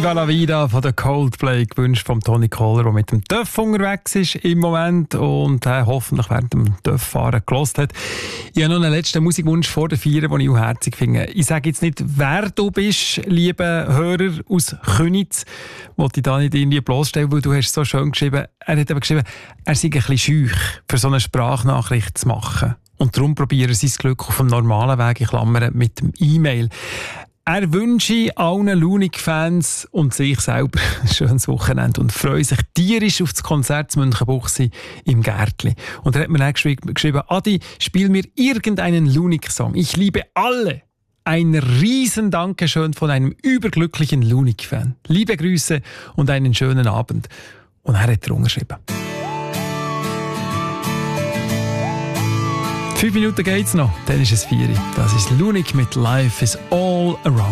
Viva la Vida von der Coldplay, gewünscht vom Toni Kohler, der mit dem TÜV unterwegs ist im Moment und hoffentlich während dem TÜV-Fahren gehört hat. Ich habe noch einen letzten Musikwunsch vor der Feier, den ich auch herzig finde. Ich sage jetzt nicht, wer du bist, lieber Hörer aus Köniz, wollte ich da nicht irgendwie bloßstellen, weil du hast so schön geschrieben. Er hat aber geschrieben, er sei ein bisschen schüch, für so eine Sprachnachricht zu machen. Und darum probiere er sein Glück auf dem normalen Weg, in Klammern, mit dem E-Mail. Er wünsche allen Lunik-Fans und sich selber ein schönes Wochenende und freue sich tierisch auf das Konzert zu Münchenbuchsee im Gärtli. Und er hat mir dann geschrieben, Adi, spiel mir irgendeinen Lunik-Song. Ich liebe alle. Ein riesen Dankeschön von einem überglücklichen Lunik-Fan. Liebe Grüße und einen schönen Abend. Und er hat drunter geschrieben. 5 Minuten geht's noch, dann ist es 4. Das ist Lunik mit Life is All Around.